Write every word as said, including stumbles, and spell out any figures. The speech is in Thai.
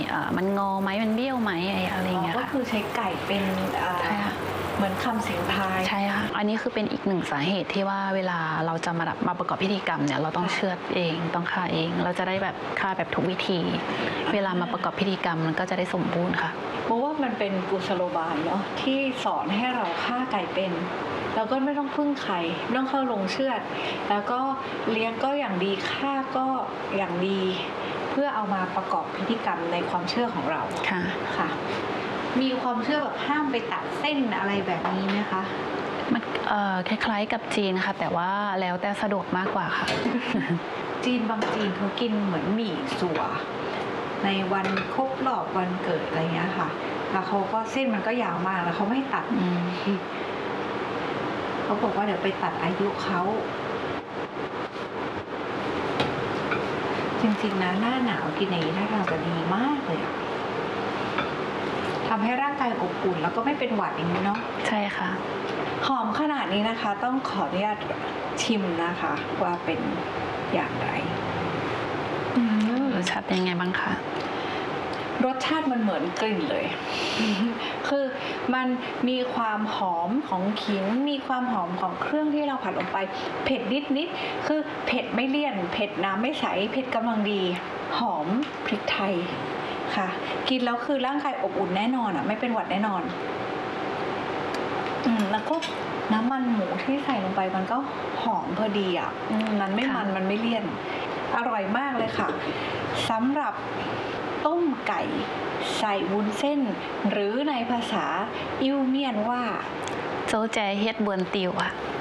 มันงอไหมมันเบี้ยวไหมอะไรเงี้ยก็คือใช้ไก่เป็นเหมือนคำเสียงทายใช่ค่ะอันนี้คือเป็นอีกหนึ่งสาเหตุที่ว่าเวลาเราจะมามาประกอบพิธีกรรมเนี่ยเราต้องเชือดเองต้องฆ่าเองเราจะได้แบบฆ่าแบบทุกวิธีเวลามาประกอบพิธีกรรมมันก็จะได้สมบูรณ์ค่ะเพราะว่ามันเป็นกุศโลบายเนาะที่สอนให้เราฆ่าไก่เป็นแล้วก็ไม่ต้องพึ่งใครไม่ต้องเข้าลงเชือดแล้วก็เลี้ยงก็อย่างดีฆ่าก็อย่างดีเพื่อเอามาประกอบพิธีกรรมในความเชื่อของเราค่ะค่ะมีความเชื่อแบบห้ามไปตัดเส้นอะไรแบบนี้ไหมคะมันคล้ายๆกับจีนค่ะแต่ว่าแล้วแต่สะดวกมากกว่าค่ะจีนบางจีนเขากินเหมือนหมี่สัวในวันครบรอบวันเกิดอะไรเงี้ยค่ะแล้วเขาก็เส้นมันก็ยาวมากแล้วเขาไม่ตัดเขาบอกว่าเดี๋ยวไปตัดอายุเขาจริงๆนะหน้าหนาวกินอย่างนี้ถ้าทางจะดีมากเลยอะทำให้ร่างกายอบอุ่นแล้วก็ไม่เป็นหวัดอย่างนี้เนาะใช่ค่ะหอมขนาดนี้นะคะต้องขออนุญาตชิมนะคะว่าเป็นอย่างไรรสชาติเป็นยังไงบ้างคะรสชาติมันเหมือนกลิ่นเลย คือมันมีความหอมของขิงมีความหอมของเครื่องที่เราผัดลงไปเผ็ดนิดนิดคือเผ็ดไม่เลี่ยนเผ็ดน้ำไม่ใสเผ็ดกำลังดีหอมพริกไทยค่ะกินแล้วคือร่างกายอบอุ่นแน่นอนอ่ะไม่เป็นหวัดแน่นอนอืมแล้วก็น้ำมันหมูที่ใส่ลงไปมันก็หอมพอดีอ่ะมันไม่มันมันไม่เลี่ยนอร่อยมากเลยค่ะสำหรับต้มไก่ใส่วุ้นเส้นหรือในภาษาอิวเมียนว่าโจแจเฮ็ดบวนติวอ่ะ